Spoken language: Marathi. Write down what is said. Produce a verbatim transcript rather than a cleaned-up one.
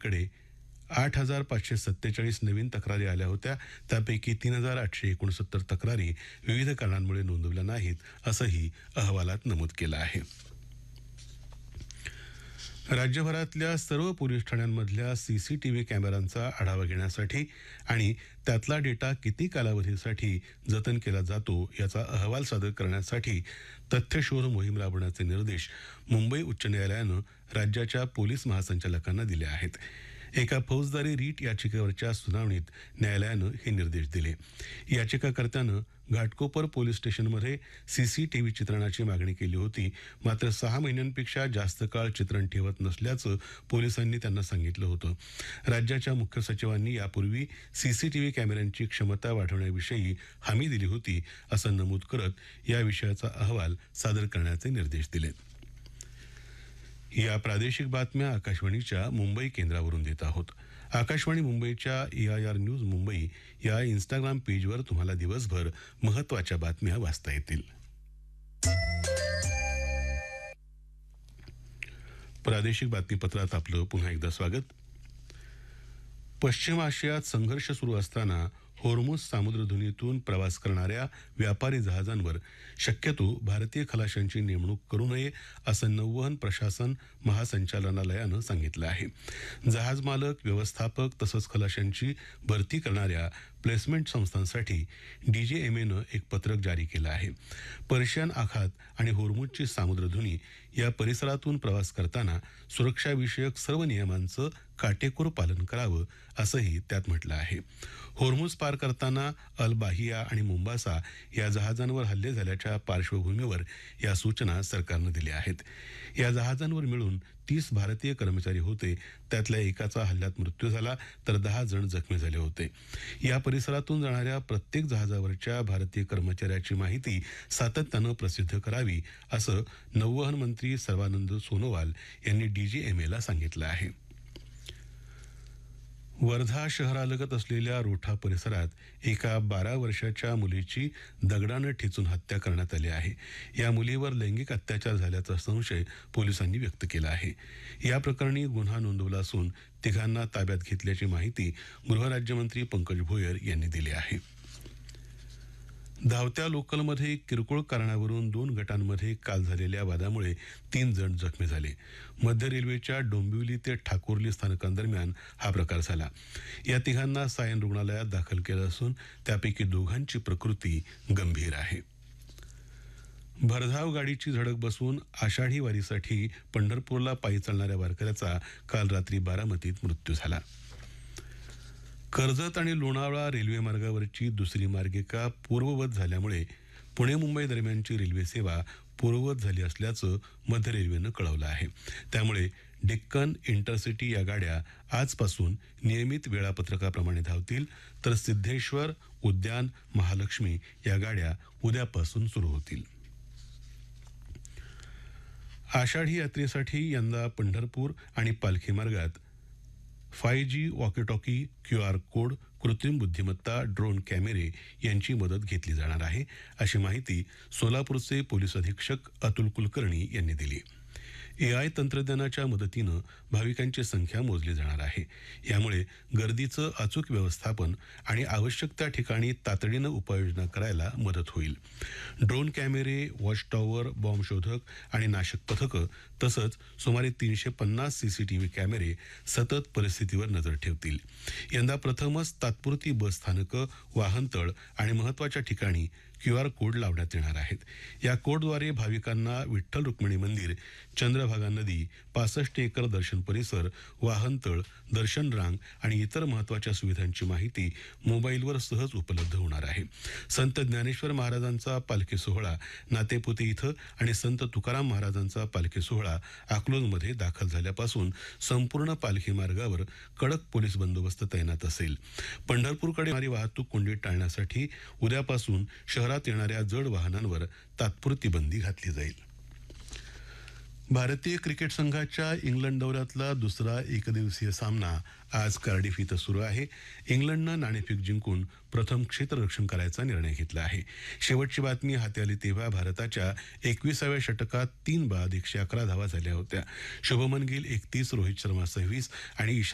मुंबईकडे आठ हजार पाचशे सत्तेचाळीस नवीन तक्रारी आल्या होत्या. त्यापैकी तीन हजार आठशे एकोणसत्तर तक्रारी विविध कारणांमुळे नोंदवल्या नाहीत, असंही अहवालात नमूद केलं आहे. राज्यभरातल्या सर्व पोलीस ठाण्यांमधल्या सीसीटीव्ही कॅमेऱ्यांचा आढावा घेण्यासाठी आणि त्यातला डेटा किती कालावधीसाठी जतन केला जातो याचा अहवाल सादर करण्यासाठी तथ्यशोध मोहीम राबवण्याचे निर्देश मुंबई उच्च न्यायालयानं राज्याच्या पोलीस महासंचालकांना दिले आहेत. एका फौजदारी रीट याचिकेवरच्या सुनावणीत न्यायालयानं हे निर्देश दिले. याचिकाकर्त्यानं घाटकोपर पोलीस स्टेशनमध्ये सीसीटीव्ही चित्रणाची मागणी केली होती. मात्र सहा महिन्यांपेक्षा जास्त काळ चित्रण ठेवत नसल्याचं पोलिसांनी त्यांना सांगितलं होतं. राज्याच्या मुख्य सचिवांनी यापूर्वी सीसीटीव्ही कॅमेऱ्यांची क्षमता वाढवण्याविषयी हमी दिली होती, असं नमूद करत या विषयाचा अहवाल सादर करण्याचे निर्देश दिले. या प्रादेशिक बातम्या आकाशवाणीच्या मुंबई केंद्रावरून देत आहोत. आकाशवाणी मुंबईच्या एआयआर न्यूज मुंबई या इंस्टाग्राम पेजवर तुम्हाला दिवसभर महत्त्वाच्या बातम्या वाचता येतील. प्रादेशिक बातमीपत्रात आपलं पुन्हा एकदा स्वागत. पश्चिम आशियात संघर्ष सुरू असताना होर्मुझ सामुद्रधुनीतून प्रवास करणाऱ्या व्यापारी जहाजांवर शक्यतो भारतीय खलाशांची नेमणूक करू नये, असं नौवहन प्रशासन महासंचालनालयानं सांगितलं आहे. जहाज मालक, व्यवस्थापक तसंच खलाशांची भरती करणाऱ्या प्लेसमेंट संस्थांसाठी डीजीएमएनं एक पत्रक जारी केलं आहे. पर्शियन आखात आणि होर्मुझची सामुद्रधुनी या परिसरातून प्रवास करताना सुरक्षाविषयक सर्व नियमांचं काटेकोर पालन करावं, असंही त्यात म्हटलं आहे. होर्मुझ पार करताना अल बाहिया आणि मुंबासा या जहाजांवर हल्ले झाल्याच्या पार्श्वभूमीवर या सूचना सरकारनं दिल्या आहेत. या जहाजांवर मिळून तीस भारतीय कर्मचारी होते. त्यातल्या एकाचा हल्ल्यात मृत्यू झाला तर दहा जण जखमी झाले होते. या परिसरातून जाणाऱ्या प्रत्येक जहाजावरच्या भारतीय कर्मचाऱ्याची माहिती सातत्यानं प्रसिद्ध करावी, असं नौवहन मंत्री सर्वानंद सोनोवाल यांनी डीजीएमएला सांगितलं आहे. वर्धा शहरालगत असलेल्या रोठा परिसरात एका बारा वर्षाच्या मुलीची दगडानं ठेचून हत्या करण्यात आली आहे. या मुलीवर लैंगिक अत्याचार झाल्याचा संशय पोलिसांनी व्यक्त केला आहे. या प्रकरणी गुन्हा नोंदवला असून तिघांना ताब्यात घेतल्याची माहिती गृहराज्यमंत्री पंकज भोयर यांनी दिली आहे. धावत्या लोकलमध्ये किरकोळ कारणावरून दोन गटांमध्ये काल झालेल्या वादामुळे तीन जण जखमी झाले. मध्य रेल्वेच्या डोंबिवली ते ठाकुर्ली स्थानकांदरम्यान हा प्रकार झाला. या तिघांना सायन रुग्णालयात दाखल केलं असून त्यापैकी दोघांची प्रकृती गंभीर आहे. भरधाव गाडीची धडक बसून आषाढी वारीसाठी पंढरपूरला पायी चालणाऱ्या वारकऱ्याचा काल रात्री बारामतीत मृत्यू झाला. कर्जत आणि लोणावळा रेल्वे मार्गावरची दुसरी मार्गिका पूर्ववत झाल्यामुळे पुणे मुंबई दरम्यानची रेल्वे सेवा पूर्ववत झाली असल्याचं मध्य रेल्वेनं कळवलं आहे. त्यामुळे डेक्कन, इंटरसिटी या गाड्या आजपासून नियमित वेळापत्रकाप्रमाणे धावतील, तर सिद्धेश्वर, उद्यान, महालक्ष्मी या गाड्या उद्यापासून सुरू होतील. आषाढी यात्रेसाठी यंदा पंढरपूर आणि पालखी मार्गात फाय जी वॉकीटॉकी, क्यू आर कोड, कृत्रिम बुद्धिमत्ता, ड्रोन कॅमेरे यांची मदत घेतली जाणार आहे, अशी माहिती सोलापूरचे पोलीस अधीक्षक अतुल कुलकर्णी यांनी दिली. एआय तंत्रज्ञानाच्या मदतीनं भाविकांची संख्या मोजली जाणार आहे. यामुळे गर्दीचं अचूक व्यवस्थापन आणि आवश्यक त्या ठिकाणी तातडीनं उपाययोजना करायला मदत होईल. ड्रोन कॅमेरे, वॉच टॉवर, बॉम्ब शोधक आणि नाशक पथकं तसंच सुमारे तीनशे पन्नास सीसीटीव्ही कॅमेरे सतत परिस्थितीवर नजर ठेवतील. यंदा प्रथमच तात्पुरती बस स्थानकं, वाहनतळ आणि महत्त्वाच्या ठिकाणी क्यू आर कोड लावण्यात येणार आहेत. या कोडद्वारे भाविकांना विठ्ठल रुक्मिणी मंदिर, चंद्रभागा नदी, पासष्ट एकर दर्शन परिसर, वाहनतळ, दर्शन रांग आणि इतर महत्त्वाच्या सुविधांची माहिती मोबाईलवर सहज उपलब्ध होणार आहे. संत ज्ञानेश्वर महाराजांचा पालखी सोहळा नातेपुते इथं आणि संत तुकाराम महाराजांचा पालखी सोहळा अकलूजमध्ये दाखल झाल्यापासून संपूर्ण पालखी मार्गावर कडक पोलीस बंदोबस्त तैनात असेल. पंढरपूरकडे येणारी वाहतूक कोंडी टाळण्यासाठी उद्यापासून शहरात येणाऱ्या जड वाहनांवर तात्पुरती बंदी घातली जाईल. भारतीय क्रिकेट संघाच्या इंग्लंड दौऱ्यातला दुसरा एकदिवसीय सामना आज कार्डिफ इथं सुरू आहे. इंग्लंडनं नाणेफेक जिंकून प्रथम क्षेत्ररक्षण करायचा निर्णय घेतला आहे. शेवटची बातमी हाती आली तेव्हा भारताच्या एकविसाव्या षटकात तीन बाद एकशे अकरा धावा झाल्या होत्या. शुभमन गिल एकतीस, रोहित शर्मा सव्वीस आणि ईशान